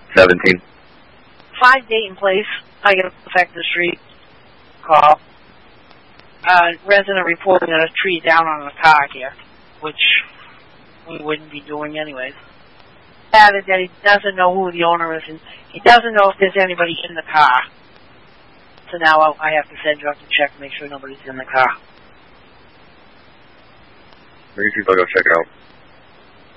17. 5 Dayton Place. I get a Protective Street call. Resident reporting that a tree down on the car here, which we wouldn't be doing anyways. Added that he doesn't know who the owner is, and he doesn't know if there's anybody in the car. So now I have to send you out to check to make sure nobody's in the car. Maybe people go check it out.